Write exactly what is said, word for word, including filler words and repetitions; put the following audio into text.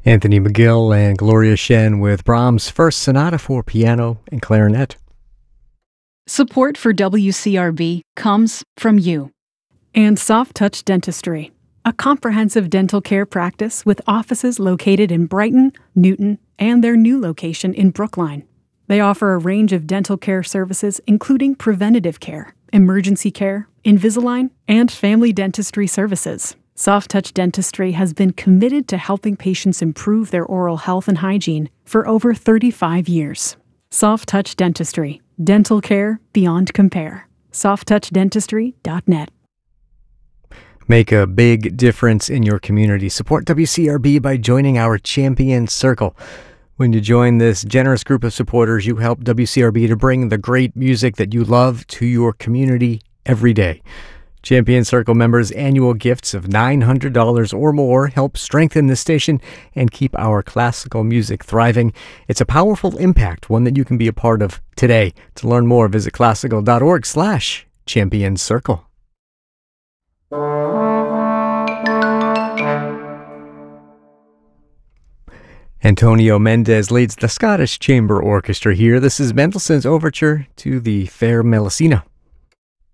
Anthony McGill and Gloria Shen with Brahms' First Sonata for piano and clarinet. Support for W C R B comes from you. And Soft Touch Dentistry, a comprehensive dental care practice with offices located in Brighton, Newton, and their new location in Brookline. They offer a range of dental care services including preventative care, emergency care, Invisalign, and family dentistry services. Soft Touch Dentistry has been committed to helping patients improve their oral health and hygiene for over thirty-five years. Soft Touch Dentistry, dental care beyond compare. soft touch dentistry dot net. Make a big difference in your community. Support W C R B by joining our Champion Circle. When you join this generous group of supporters, you help W C R B to bring the great music that you love to your community every day. Champion Circle members' annual gifts of nine hundred dollars or more help strengthen the station and keep our classical music thriving. It's a powerful impact, one that you can be a part of today. To learn more, visit classical.org slash champion circle. Antonio Mendez leads the Scottish Chamber Orchestra here. This is Mendelssohn's Overture to the Fair Melusina.